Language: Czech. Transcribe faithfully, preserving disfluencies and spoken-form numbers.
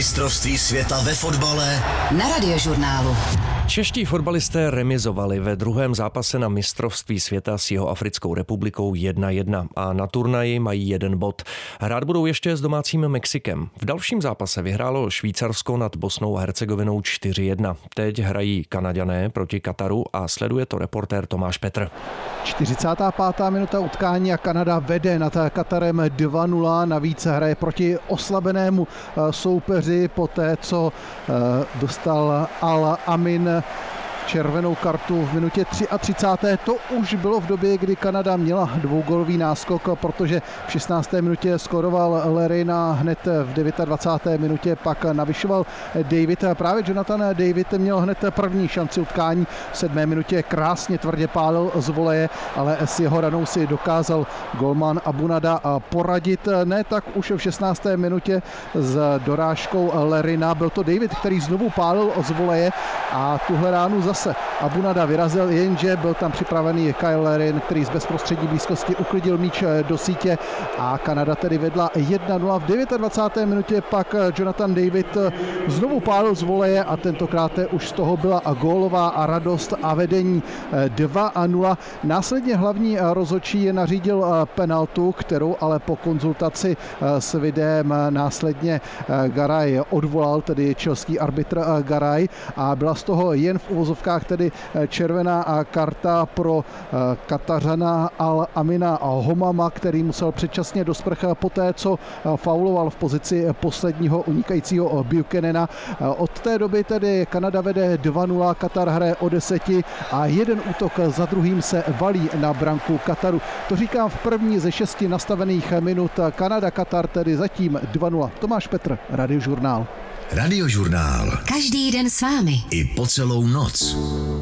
Mistrovství světa ve fotbale na Radiožurnálu. Čeští fotbalisté remizovali ve druhém zápase na mistrovství světa s Jihoafrickou republikou jedna jedna a na turnaji mají jeden bod. Hrát budou ještě s domácím Mexikem. V dalším zápase vyhrálo Švýcarsko nad Bosnou a Hercegovinou čtyři jedna. Teď hrají Kanaďané proti Kataru a sleduje to reportér Tomáš Petr. čtyřicátá pátá minuta utkání a Kanada vede nad Katarem dva nula. Navíc hraje proti oslabenému soupeři poté, co dostal Al Amin červenou kartu v minutě třicáté třetí To už bylo v době, kdy Kanada měla dvougolový náskok, protože v šestnácté minutě skoroval Larry a hned v dvacáté deváté minutě pak navyšoval David. Právě Jonathan David měl hned první šanci utkání. V sedmé minutě krásně tvrdě pálil z voleje, ale s jeho ranou si dokázal golman Abunada poradit. Ne tak už v šestnácté minutě s dorážkou Larryna. Byl to David, který znovu pálil z voleje a tuhle ránu zase Abunada vyrazil, jenže byl tam připravený Kyle Larin, který z bezprostřední blízkosti uklidil míč do sítě a Kanada tedy vedla jedna nula. V dvacáté deváté minutě pak Jonathan David znovu pálil z voleje a tentokrát už z toho byla gólová a radost a vedení dva nula. Následně hlavní rozhodčí nařídil penaltu, kterou ale po konzultaci s videem následně Garay odvolal, tedy chilský arbitr Garay, a byla z toho jen v uvozovkách tedy červená karta pro Katařana Al Amina Homama, který musel předčasně do sprch poté, co fauloval v pozici posledního unikajícího Buchanana. Od té doby tedy Kanada vede dva nula, Katar hraje o deseti a jeden útok za druhým se valí na branku Kataru. To říkám v první ze šesti nastavených minut. Kanada-Katar tedy zatím dva nula. Tomáš Petr, Radiožurnál. Radiožurnál. Každý den s vámi. I po celou noc.